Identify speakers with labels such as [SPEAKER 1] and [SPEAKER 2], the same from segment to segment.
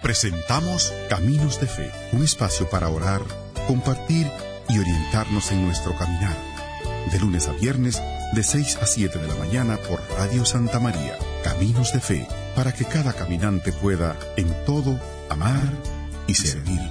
[SPEAKER 1] Presentamos Caminos de Fe, un espacio para orar, compartir y orientarnos en nuestro caminar. De lunes a viernes, de 6 a 7 de la mañana por Radio Santa María. Caminos de Fe, para que cada caminante pueda, en todo, amar y servir.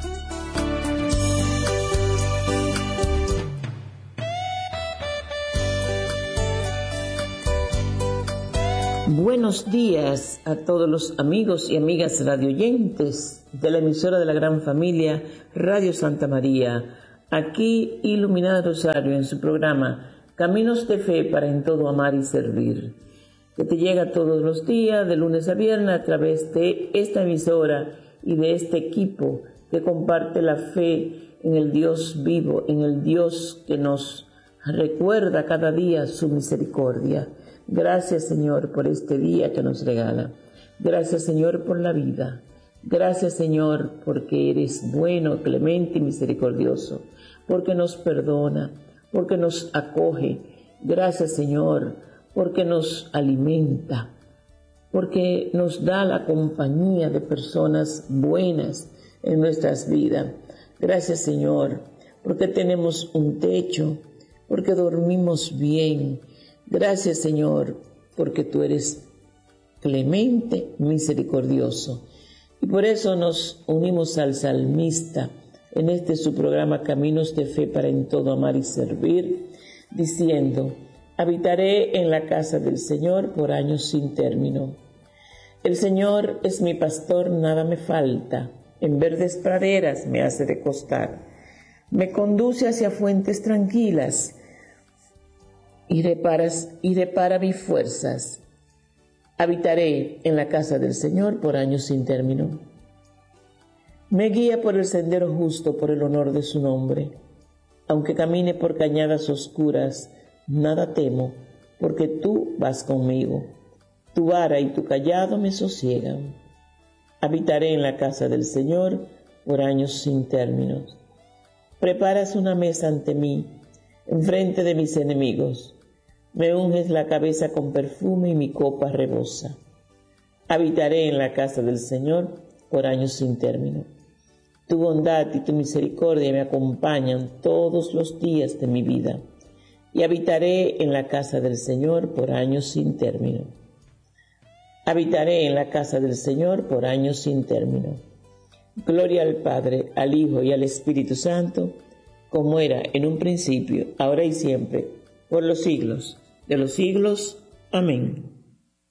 [SPEAKER 2] Buenos días a todos los amigos y amigas radioyentes de la emisora de la gran familia Radio Santa María. Aquí Iluminada Rosario en su programa Caminos de Fe para en todo amar y servir, que te llega todos los días de lunes a viernes a través de esta emisora y de este equipo que comparte la fe en el Dios vivo, en el Dios que nos recuerda cada día su misericordia. Gracias, Señor, por este día que nos regala. Gracias, Señor, por la vida. Gracias, Señor, porque eres bueno, clemente y misericordioso, porque nos perdona, porque nos acoge. Gracias, Señor, porque nos alimenta, porque nos da la compañía de personas buenas en nuestras vidas. Gracias, Señor, porque tenemos un techo, porque dormimos bien. Gracias, Señor, porque tú eres clemente, misericordioso. Y por eso nos unimos al salmista en este su programa Caminos de Fe para en todo amar y servir, diciendo: habitaré en la casa del Señor por años sin término. El Señor es mi pastor, nada me falta. En verdes praderas me hace recostar. Me conduce hacia fuentes tranquilas y repara mis fuerzas. Habitaré en la casa del Señor por años sin término. Me guía por el sendero justo por el honor de su nombre. Aunque camine por cañadas oscuras, nada temo, porque tú vas conmigo. Tu vara y tu cayado me sosiegan. Habitaré en la casa del Señor por años sin término. Preparas una mesa ante mí, enfrente de mis enemigos. Me unges la cabeza con perfume y mi copa rebosa. Habitaré en la casa del Señor por años sin término. Tu bondad y tu misericordia me acompañan todos los días de mi vida, y habitaré en la casa del Señor por años sin término. Habitaré en la casa del Señor por años sin término. Gloria al Padre, al Hijo y al Espíritu Santo, como era en un principio, ahora y siempre, por los siglos de los siglos. Amén.